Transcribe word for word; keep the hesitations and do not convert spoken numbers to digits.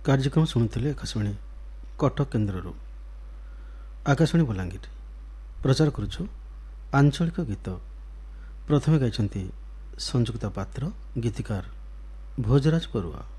କାର୍ଯ୍ୟକ୍ରମ ଶୁଣୁଥିଲେ ଆକାଶବାଣୀ କଟକ କେନ୍ଦ୍ରରୁ। ଆକାଶବାଣୀ ବଲାଙ୍ଗୀର ପ୍ରଚାର କରୁଛୁ ଆଞ୍ଚଳିକ ଗୀତ। ପ୍ରଥମେ ଗାଇଛନ୍ତି ସଂଯୁକ୍ତା ପାତ୍ର, ଗୀତିକାର ଭୋଜରାଜ ବରୁଆ।